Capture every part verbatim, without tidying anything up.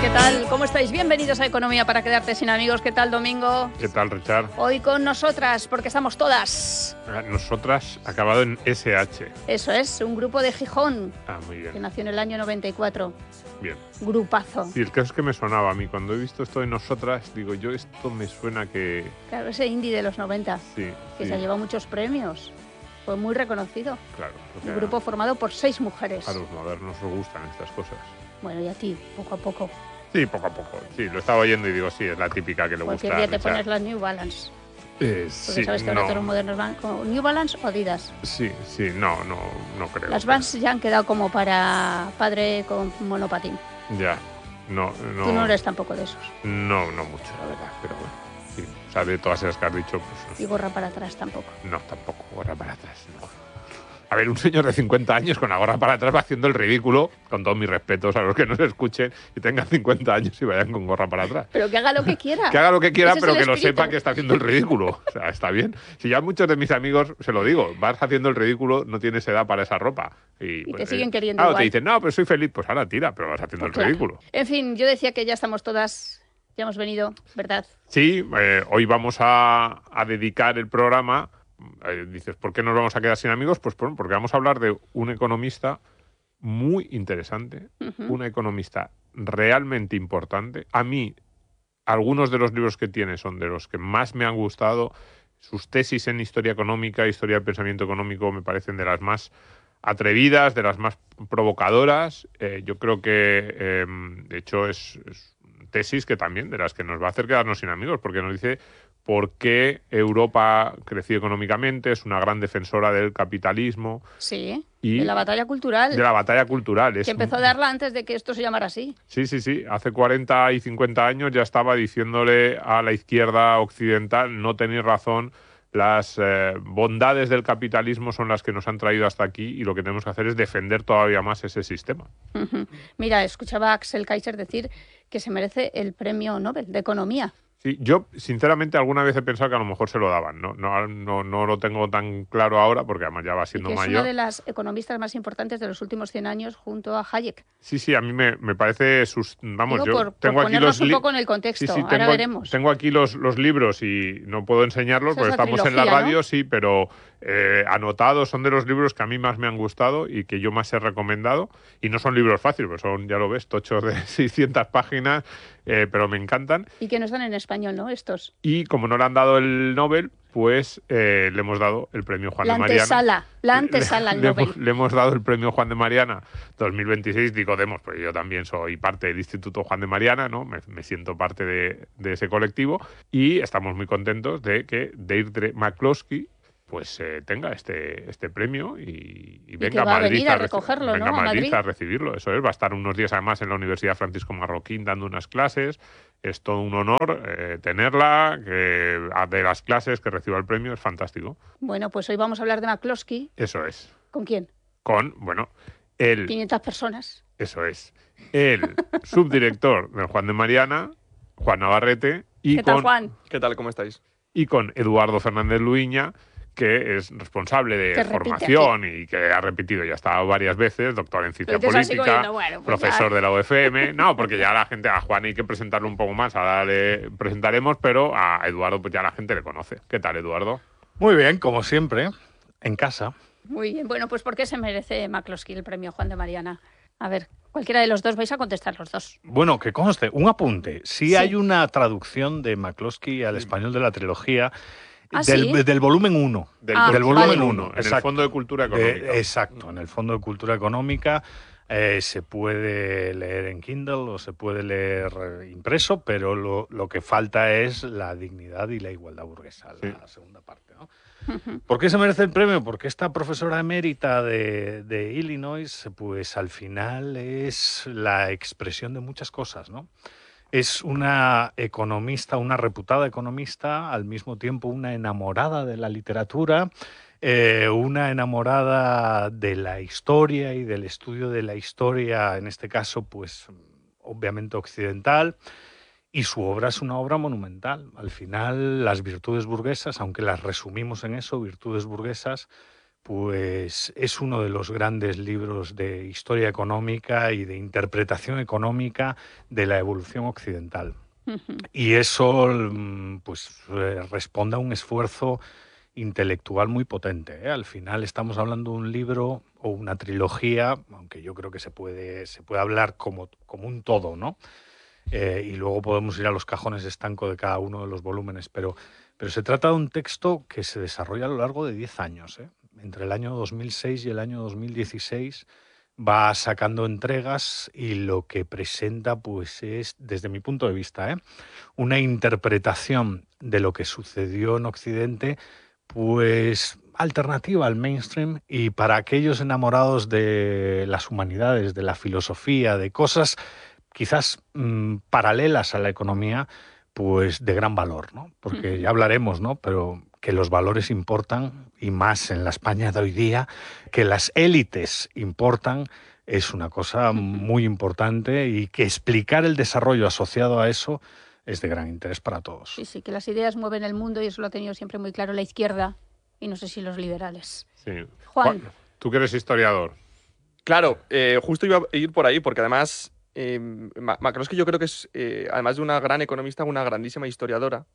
¿Qué tal? ¿Cómo estáis? Bienvenidos a Economía para quedarte sin amigos. ¿Qué tal, Domingo? ¿Qué tal, Richard? Hoy con nosotras, porque estamos todas. Nosotras, acabado en ese hache. Eso es, un grupo de Gijón. Ah, muy bien. Que nació en el año noventa y cuatro. Bien. Grupazo. Sí, el caso es que me sonaba a mí. Cuando he visto esto de nosotras, digo, yo esto me suena que... Claro, ese indie de los noventa. Sí, que sí. se ha llevado muchos premios. Fue muy reconocido. Claro. Un grupo formado por seis mujeres. A los modernos nos gustan estas cosas. Bueno, y a ti, poco a poco. Sí, poco a poco. Sí, lo estaba oyendo y digo, sí, es la típica que le gusta. Cualquier día te Richard. pones las New Balance. Eh, Porque sí, sabes que ahora no. todos los modernos van con New Balance o Adidas. Sí, sí, no, no, no creo. Las Vans ya han quedado como para padre con monopatín. Ya, no, no. Tú no eres tampoco de esos. No, no mucho, la verdad, pero bueno. Sí, o sea, de todas esas que has dicho, pues... Y gorra para atrás tampoco. No, tampoco, gorra para atrás, no. A ver, un señor de cincuenta años con la gorra para atrás va haciendo el ridículo, con todos mis respetos a los que nos escuchen y tengan cincuenta años y vayan con gorra para atrás. Pero que haga lo que quiera. Que haga lo que quiera, Ese es pero el que lo espíritu. sepa que está haciendo el ridículo. O sea, está bien. Si ya muchos de mis amigos, se lo digo, vas haciendo el ridículo, no tienes edad para esa ropa. Y, Y te siguen queriendo Claro, igual. te dicen, no, pero soy feliz. Pues ahora tira, pero vas haciendo Pues el claro. ridículo. En fin, yo decía que ya estamos todas, ya hemos venido, ¿verdad? Sí, eh, hoy vamos a, a dedicar el programa. Eh, dices, ¿por qué nos vamos a quedar sin amigos? Pues bueno, porque vamos a hablar de un economista muy interesante, Ujú. una economista realmente importante. A mí, algunos de los libros que tiene son de los que más me han gustado. Sus tesis en historia económica, historia del pensamiento económico, me parecen de las más atrevidas, de las más provocadoras. Eh, yo creo que, eh, de hecho, es, es tesis que también, de las que nos va a hacer quedarnos sin amigos, porque nos dice por qué Europa ha crecido económicamente, es una gran defensora del capitalismo Sí, y de la batalla cultural, de la batalla cultural. Es que empezó a darla antes de que esto se llamara así. Sí, sí, sí. Hace cuarenta y cincuenta años ya estaba diciéndole a la izquierda occidental, no tenéis razón, las eh, bondades del capitalismo son las que nos han traído hasta aquí y lo que tenemos que hacer es defender todavía más ese sistema. Ujú. Mira, escuchaba a Axel Kaiser decir que se merece el premio Nobel de Economía. Sí, yo sinceramente alguna vez he pensado que a lo mejor se lo daban, ¿no? No, no, no lo tengo tan claro ahora porque además ya va Y siendo que es mayor. una de las economistas más importantes de los últimos cien años junto a Hayek. Sí, sí, a mí me, me parece sus... Vamos, Digo, yo por, por tengo aquí ponernos los un li- poco en el contexto, Sí, sí, ahora tengo, veremos. tengo aquí los, los libros y no puedo enseñarlos Esa porque es la estamos en la trilogía, radio, ¿no? sí, pero eh, anotados son de los libros que a mí más me han gustado y que yo más he recomendado. Y no son libros fáciles, pues son, ya lo ves, tochos de seiscientas páginas, eh, pero me encantan. Y que no están en español, ¿no? Estos. Y como no le han dado el Nobel, pues eh, le hemos dado el premio Juan La de Mariana. antesala, la antesala al le, Nobel. hemos, le hemos dado el premio Juan de Mariana dos mil veintiséis, digo demos, porque yo también soy parte del Instituto Juan de Mariana, ¿no? Me, me siento parte de, de ese colectivo y estamos muy contentos de que Deirdre McCloskey pues eh, tenga este, este premio y, y venga que va a a Madrid venir a reci- recogerlo, venga ¿no? a A Madrid, Madrid. a recibirlo. Eso es, va a estar unos días además en la Universidad Francisco Marroquín dando unas clases. Es todo un honor eh, tenerla, que a- de las clases que reciba el premio, es fantástico. Bueno, pues hoy vamos a hablar de McCloskey. Eso es. ¿Con quién? Con, bueno, el, quinientas personas. eso es, el subdirector del Juan de Mariana, Juan Navarrete, y ¿Qué tal, con, Juan? ¿Qué tal? ¿Cómo estáis? y con Eduardo Fernández Luiña, que es responsable de Que repite formación y que ha repetido, ya ha estado varias veces, doctor en ciencia Pero te estás política, siguiendo, bueno, pues profesor ya. de la U F M. No, porque ya la gente, a Juan hay que presentarlo un poco más, ahora le presentaremos, pero a Eduardo pues ya la gente le conoce. ¿Qué tal, Eduardo? Muy bien, como siempre, en casa. Muy bien. Bueno, pues ¿por qué se merece McCloskey el premio Juan de Mariana? A ver, cualquiera de los dos vais a contestar los dos. Bueno, que conste, un apunte. Sí, Sí. hay una traducción de McCloskey al español de la trilogía ¿Ah, del, sí? del volumen uno. Del, Ah, del vale. volumen uno, uno, en el exacto. Fondo de Cultura De- Económica. exacto, en el Fondo de Cultura Económica eh, se puede leer en Kindle o se puede leer eh, impreso, pero lo, lo que falta es la dignidad y la igualdad burguesa, la segunda parte, ¿no? ¿Por qué se merece el premio? Porque esta profesora emérita de, de Illinois, pues al final es la expresión de muchas cosas, ¿no? Es una economista, una reputada economista, al mismo tiempo una enamorada de la literatura, eh, una enamorada de la historia y del estudio de la historia, en este caso, pues obviamente occidental. Y su obra es una obra monumental. Al final, las virtudes burguesas, aunque las resumimos en eso, virtudes burguesas, pues es uno de los grandes libros de historia económica y de interpretación económica de la evolución occidental. Ujú. Y eso mm, pues eh, responde a un esfuerzo intelectual muy potente, ¿eh? Al final estamos hablando de un libro o una trilogía, aunque yo creo que se puede, se puede hablar como, como un todo, ¿no? Eh, y luego podemos ir a los cajones estanco de cada uno de los volúmenes, pero, pero se trata de un texto que se desarrolla a lo largo de diez años, ¿eh? Entre el año dos mil seis y el año dos mil dieciséis va sacando entregas y lo que presenta pues es, desde mi punto de vista, ¿eh? una interpretación de lo que sucedió en Occidente, pues alternativa al mainstream, y para aquellos enamorados de las humanidades, de la filosofía, de cosas quizás mmm, paralelas a la economía, pues de gran valor, ¿no? Porque ya hablaremos, ¿no? Pero que los valores importan, y más en la España de hoy día, que las élites importan, es una cosa muy importante, y que explicar el desarrollo asociado a eso es de gran interés para todos. Sí, sí, que las ideas mueven el mundo y eso lo ha tenido siempre muy claro la izquierda y no sé si los liberales. Sí. Juan. Juan, tú que eres historiador. Claro, eh, justo iba a ir por ahí, porque además eh, McCloskey yo creo que es, eh, además de una gran economista, una grandísima historiadora.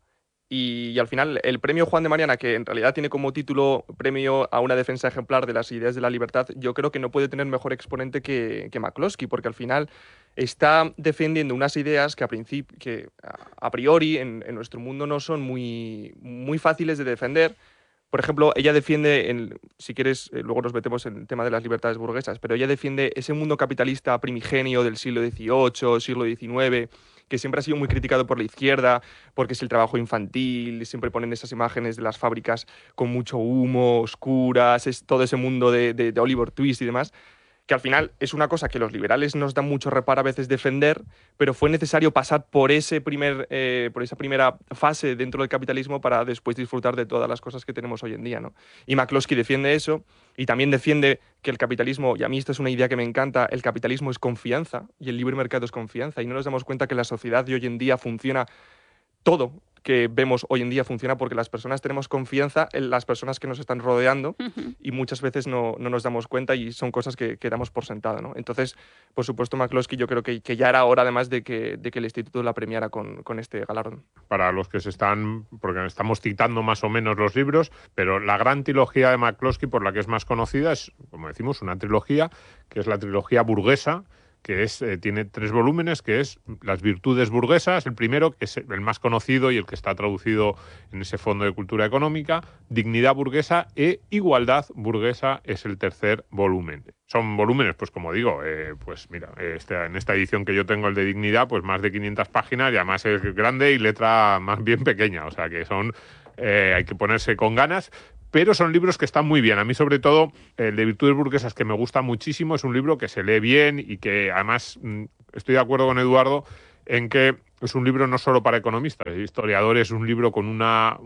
Y, y al final el premio Juan de Mariana, que en realidad tiene como título premio a una defensa ejemplar de las ideas de la libertad, yo creo que no puede tener mejor exponente que, que McCloskey, porque al final está defendiendo unas ideas que a, principio, que a priori en, en nuestro mundo no son muy, muy fáciles de defender. Por ejemplo, ella defiende, en, si quieres, eh, luego nos metemos en el tema de las libertades burguesas, pero ella defiende ese mundo capitalista primigenio del siglo dieciocho, siglo diecinueve, que siempre ha sido muy criticado por la izquierda, porque es el trabajo infantil, siempre ponen esas imágenes de las fábricas con mucho humo, oscuras, es todo ese mundo de, de, de Oliver Twist y demás, que al final es una cosa que los liberales nos dan mucho reparo a veces defender, pero fue necesario pasar por, ese primer, eh, por esa primera fase dentro del capitalismo para después disfrutar de todas las cosas que tenemos hoy en día, ¿no? Y McCloskey defiende eso, y también defiende que el capitalismo, y a mí esta es una idea que me encanta, el capitalismo es confianza y el libre mercado es confianza, y no nos damos cuenta que la sociedad de hoy en día funciona todo que vemos hoy en día funciona porque las personas tenemos confianza en las personas que nos están rodeando, uh-huh. y muchas veces no, no nos damos cuenta y son cosas que, que damos por sentado, ¿no? Entonces, por supuesto, McCloskey yo creo que, que ya era hora además de que, de que el instituto la premiara con, con este galardón. Para los que se están, porque estamos citando más o menos los libros, pero la gran trilogía de McCloskey, por la que es más conocida, es, como decimos, una trilogía que es la trilogía burguesa, que es, eh, tiene tres volúmenes, que es Las virtudes burguesas, el primero, que es el más conocido y el que está traducido en ese fondo de cultura económica, Dignidad burguesa e Igualdad burguesa es el tercer volumen. Son volúmenes, pues como digo, eh, pues mira, este, en esta edición que yo tengo, el de Dignidad, pues más de quinientas páginas, y además es grande y letra más bien pequeña, o sea que son, eh, hay que ponerse con ganas. Pero son libros que están muy bien. A mí, sobre todo, el de Virtudes burguesas, que me gusta muchísimo, es un libro que se lee bien y que, además, estoy de acuerdo con Eduardo en que es un libro no solo para economistas, historiadores, es un libro con una,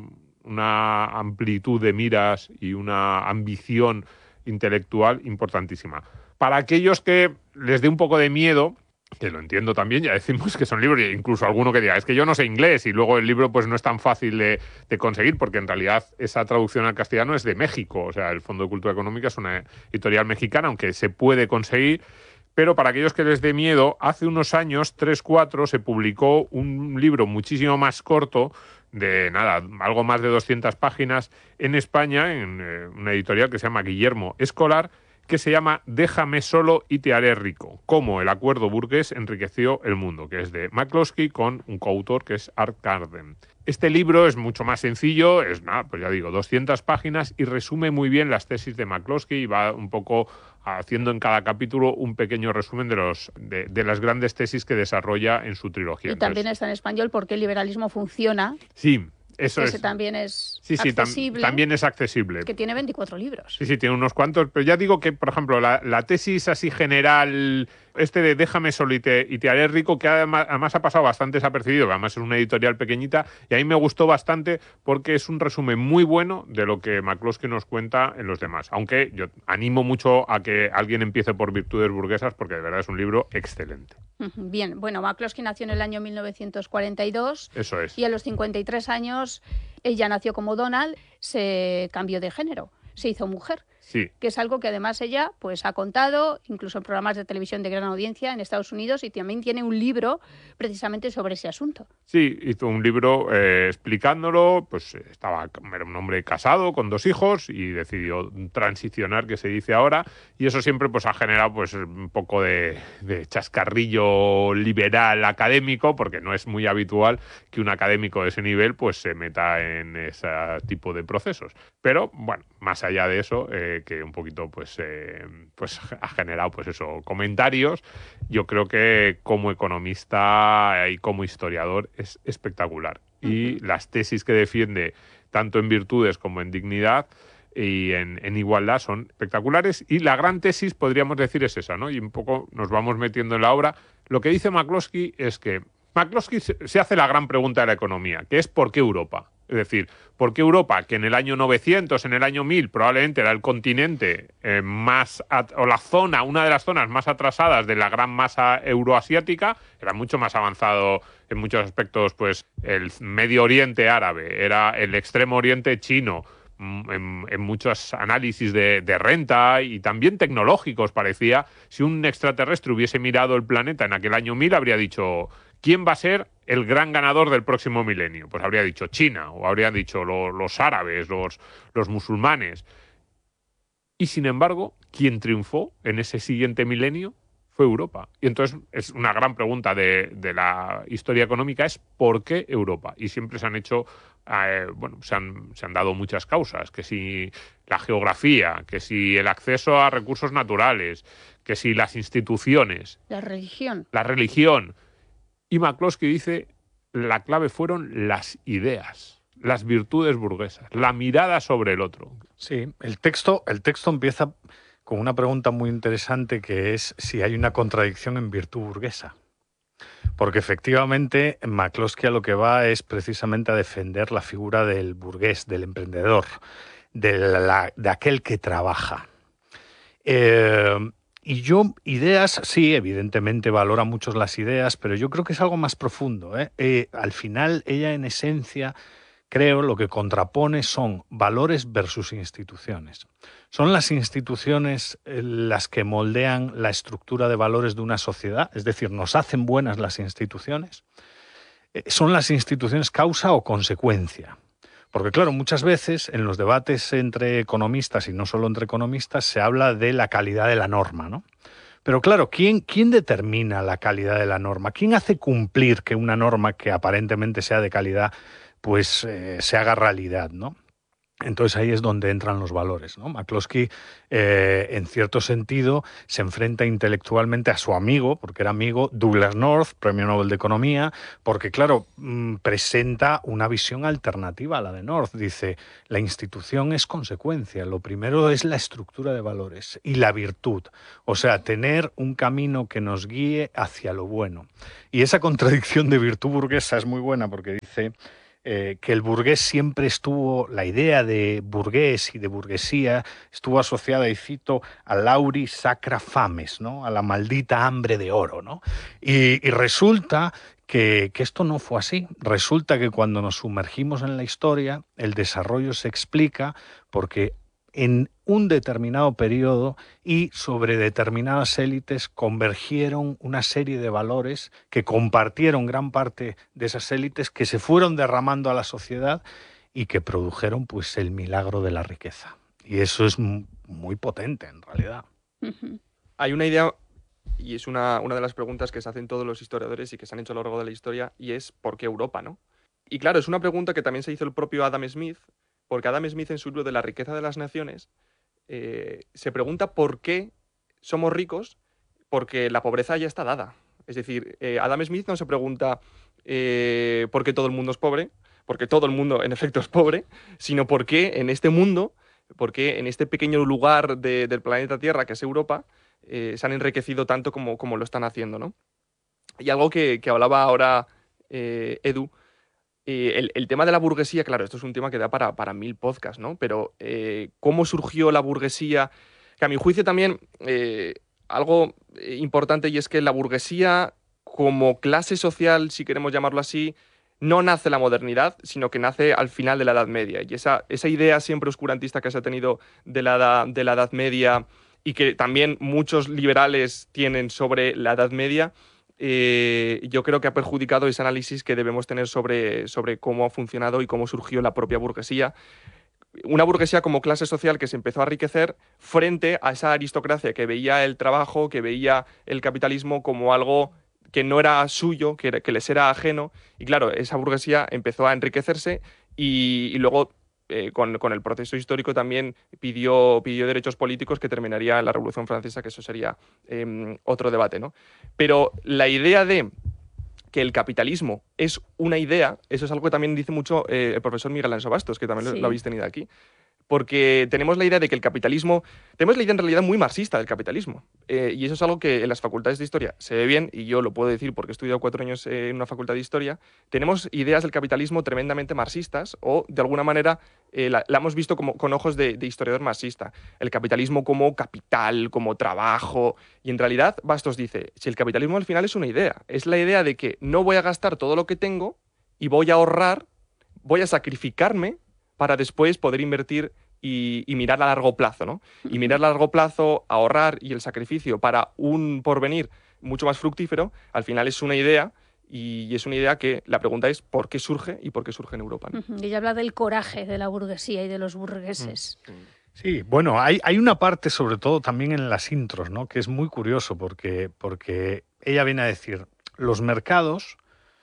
una amplitud de miras y una ambición intelectual importantísima. Para aquellos que les dé un poco de miedo, que lo entiendo también, ya decimos que son libros, incluso alguno que diga, es que yo no sé inglés, y luego el libro pues no es tan fácil de, de conseguir, porque en realidad esa traducción al castellano es de México, o sea, el Fondo de Cultura Económica es una editorial mexicana, aunque se puede conseguir, pero para aquellos que les dé miedo, hace unos años, tres, cuatro, se publicó un libro muchísimo más corto, de nada, algo más de doscientas páginas, en España, en eh, una editorial que se llama Guillermo Escolar, que se llama Déjame solo y te haré rico, cómo el acuerdo burgués enriqueció el mundo, que es de McCloskey con un coautor que es Art Carden. Este libro es mucho más sencillo, es nada, pues ya digo, doscientas páginas, y resume muy bien las tesis de McCloskey y va un poco haciendo en cada capítulo un pequeño resumen de, los, de, de las grandes tesis que desarrolla en su trilogía. Y Entonces, también está en español porque el liberalismo funciona. Sí. Eso Ese es. también es sí, sí, accesible. Tam, también es accesible. Que tiene veinticuatro libros. Sí, sí, tiene unos cuantos. Pero ya digo que, por ejemplo, la, la tesis así general, este de Déjame solo y te, y te haré rico, que además, además ha pasado bastante desapercibido, que además es una editorial pequeñita, y a mí me gustó bastante porque es un resumen muy bueno de lo que McCloskey nos cuenta en los demás. Aunque yo animo mucho a que alguien empiece por Virtudes burguesas, porque de verdad es un libro excelente. Bien, bueno, McCloskey nació en el año mil novecientos cuarenta y dos. Eso es. Y a los cincuenta y tres años ella nació como Donald, se cambió de género. se hizo mujer. Sí. Que es algo que además ella pues ha contado, incluso en programas de televisión de gran audiencia en Estados Unidos, y también tiene un libro precisamente sobre ese asunto. Sí, hizo un libro eh, explicándolo, pues estaba, era un hombre casado con dos hijos y decidió transicionar, que se dice ahora, y eso siempre pues ha generado pues un poco de, de chascarrillo liberal académico, porque no es muy habitual que un académico de ese nivel pues se meta en ese tipo de procesos. Pero bueno, más allá de eso, eh, que un poquito pues, eh, pues ha generado pues eso, comentarios. Yo creo que como economista y como historiador es espectacular. Uh-huh. Y las tesis que defiende, tanto en virtudes como en dignidad y en, en igualdad, son espectaculares. Y la gran tesis, podríamos decir, es esa, ¿no? Y un poco nos vamos metiendo en la obra. Lo que dice McCloskey es que McCloskey se hace la gran pregunta de la economía, que es ¿por qué Europa? Es decir, ¿por qué Europa, que en el año novecientos, en el año mil, probablemente era el continente eh, más, at- o la zona, una de las zonas más atrasadas de la gran masa euroasiática, era mucho más avanzado en muchos aspectos, pues el Medio Oriente árabe, era el Extremo Oriente chino, en, en muchos análisis de, de renta y también tecnológicos parecía, si un extraterrestre hubiese mirado el planeta en aquel año mil, habría dicho... ¿Quién va a ser el gran ganador del próximo milenio? Pues habría dicho China, o habrían dicho lo, los árabes, los, los musulmanes. Y sin embargo, quien triunfó en ese siguiente milenio fue Europa. Y entonces es una gran pregunta de, de la historia económica, es ¿por qué Europa? Y siempre se han hecho, eh, bueno, se han, se han dado muchas causas, que si la geografía, que si el acceso a recursos naturales, que si las instituciones. La religión. La religión. Y McCloskey dice, la clave fueron las ideas, las virtudes burguesas, la mirada sobre el otro. Sí, el texto, el texto empieza con una pregunta muy interesante, que es si hay una contradicción en virtud burguesa. Porque efectivamente McCloskey a lo que va es precisamente a defender la figura del burgués, del emprendedor, de, la, de aquel que trabaja. Eh, Y yo, ideas, sí, evidentemente valora mucho las ideas, pero yo creo que es algo más profundo, ¿eh? Eh, al final, ella en esencia, creo, lo que contrapone son valores versus instituciones. Son las instituciones eh, las que moldean la estructura de valores de una sociedad, es decir, nos hacen buenas las instituciones. Eh, son las instituciones causa o consecuencia. Porque claro, muchas veces en los debates entre economistas, y no solo entre economistas, se habla de la calidad de la norma, ¿no? Pero claro, ¿quién, quién determina la calidad de la norma? ¿Quién hace cumplir que una norma que aparentemente sea de calidad, pues eh, se haga realidad, ¿no? Entonces ahí es donde entran los valores, ¿no? McCloskey, eh, en cierto sentido, se enfrenta intelectualmente a su amigo, porque era amigo, Douglas North, Premio Nobel de Economía, porque, claro, mmm, presenta una visión alternativa a la de North. Dice, la institución es consecuencia, lo primero es la estructura de valores y la virtud, o sea, tener un camino que nos guíe hacia lo bueno. Y esa contradicción de virtud burguesa es muy buena, porque dice... Eh, que el burgués siempre estuvo, la idea de burgués y de burguesía estuvo asociada, y cito, a lauri sacra fames, ¿no? A la maldita hambre de oro, ¿no? Y, y resulta que, que esto no fue así. Resulta que cuando nos sumergimos en la historia, el desarrollo se explica porque en un determinado periodo y sobre determinadas élites convergieron una serie de valores que compartieron gran parte de esas élites, que se fueron derramando a la sociedad y que produjeron pues el milagro de la riqueza. Y eso es muy potente en realidad. Uh-huh. Hay una idea, y es una, una de las preguntas que se hacen todos los historiadores y que se han hecho a lo largo de la historia, y es ¿por qué Europa, no? Y claro, es una pregunta que también se hizo el propio Adam Smith, porque Adam Smith, en su libro de La riqueza de las naciones, eh, se pregunta por qué somos ricos, porque la pobreza ya está dada. Es decir, eh, Adam Smith no se pregunta eh, por qué todo el mundo es pobre, porque todo el mundo en efecto es pobre, sino por qué en este mundo, por qué en este pequeño lugar de, del planeta Tierra, que es Europa, eh, se han enriquecido tanto como, como lo están haciendo, ¿no? Y algo que, que hablaba ahora eh, Edu, Eh, el, el tema de la burguesía, claro, esto es un tema que da para, para mil podcasts, ¿no? Pero eh, ¿cómo surgió la burguesía? Que a mi juicio también eh, algo importante, y es que la burguesía como clase social, si queremos llamarlo así, no nace la modernidad, sino que nace al final de la Edad Media. Y esa, esa idea siempre oscurantista que se ha tenido de la, edad, de la Edad Media y que también muchos liberales tienen sobre la Edad Media, eh, yo creo que ha perjudicado ese análisis que debemos tener sobre, sobre cómo ha funcionado y cómo surgió la propia burguesía. Una burguesía como clase social que se empezó a enriquecer frente a esa aristocracia que veía el trabajo, que veía el capitalismo como algo que no era suyo, que, que les era ajeno. Y claro, esa burguesía empezó a enriquecerse y, y luego, eh, con, con el proceso histórico, también pidió, pidió derechos políticos que terminaría en la Revolución Francesa, que eso sería eh, otro debate, ¿no? Pero la idea de que el capitalismo es una idea, eso es algo que también dice mucho eh, el profesor Miguel Alonso Bastos, que también sí. lo habéis tenido aquí. Porque tenemos la idea de que el capitalismo, tenemos la idea en realidad muy marxista del capitalismo. Eh, y eso es algo que en las facultades de historia se ve bien, y yo lo puedo decir porque he estudiado cuatro años eh, en una facultad de historia. Tenemos ideas del capitalismo tremendamente marxistas, o de alguna manera eh, la, la hemos visto como, con ojos de, de historiador marxista. El capitalismo como capital, como trabajo. Y en realidad Bastos dice, si el capitalismo al final es una idea, es la idea de que no voy a gastar todo lo que tengo y voy a ahorrar, voy a sacrificarme para después poder invertir y, y mirar a largo plazo, ¿no? Y mirar a largo plazo, ahorrar y el sacrificio para un porvenir mucho más fructífero, al final es una idea, y es una idea que la pregunta es ¿por qué surge y por qué surge en Europa, ¿no? Uh-huh. Ella habla del coraje de la burguesía y de los burgueses. Uh-huh. Sí, bueno, hay, hay una parte sobre todo también en las intros, ¿no? Que es muy curioso porque, porque ella viene a decir, los mercados,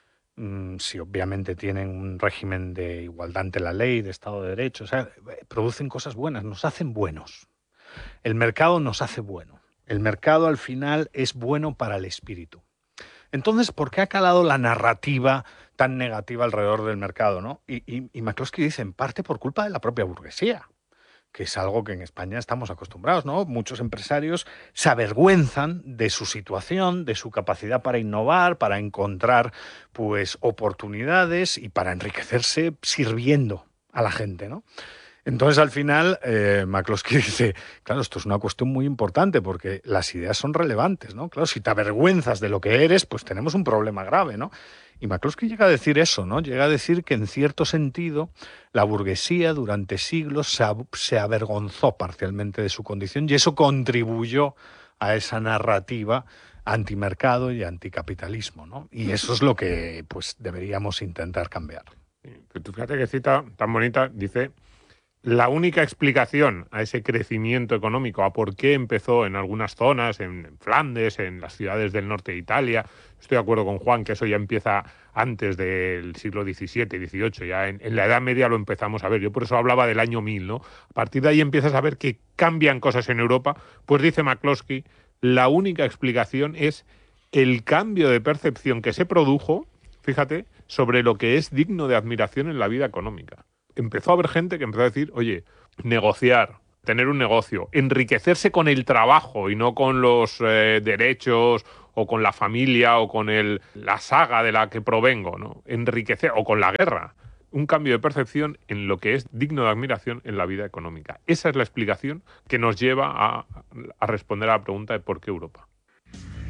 sí, obviamente tienen un régimen de igualdad ante la ley, de Estado de Derecho, o sea, producen cosas buenas, nos hacen buenos. El mercado nos hace bueno. El mercado al final es bueno para el espíritu. Entonces, ¿por qué ha calado la narrativa tan negativa alrededor del mercado, ¿no? Y, y, y McCloskey dice, en parte por culpa de la propia burguesía, que es algo que en España estamos acostumbrados, ¿no? Muchos empresarios se avergüenzan de su situación, de su capacidad para innovar, para encontrar, pues, oportunidades y para enriquecerse sirviendo a la gente, ¿no? Entonces, al final, eh, McCloskey dice, claro, esto es una cuestión muy importante porque las ideas son relevantes, ¿no? Claro, si te avergüenzas de lo que eres, pues tenemos un problema grave, ¿no? Y McCloskey llega a decir eso, ¿no? Llega a decir que, en cierto sentido, la burguesía durante siglos se, se avergonzó parcialmente de su condición y eso contribuyó a esa narrativa antimercado y anticapitalismo, ¿no? Y eso es lo que, pues, deberíamos intentar cambiar. Tú fíjate qué cita tan bonita, dice... La única explicación a ese crecimiento económico, a por qué empezó en algunas zonas, en Flandes, en las ciudades del norte de Italia, estoy de acuerdo con Juan que eso ya empieza antes del siglo diecisiete, dieciocho, ya en, en la Edad Media lo empezamos a ver, yo por eso hablaba del año mil, ¿no? A partir de ahí empiezas a ver que cambian cosas en Europa, pues dice McCloskey, la única explicación es el cambio de percepción que se produjo, fíjate, sobre lo que es digno de admiración en la vida económica. Empezó a haber gente que empezó a decir, oye, negociar, tener un negocio, enriquecerse con el trabajo y no con los eh, derechos o con la familia o con el, la saga de la que provengo, ¿no? Enriquecer, o con la guerra. Un cambio de percepción en lo que es digno de admiración en la vida económica. Esa es la explicación que nos lleva a, a responder a la pregunta de por qué Europa.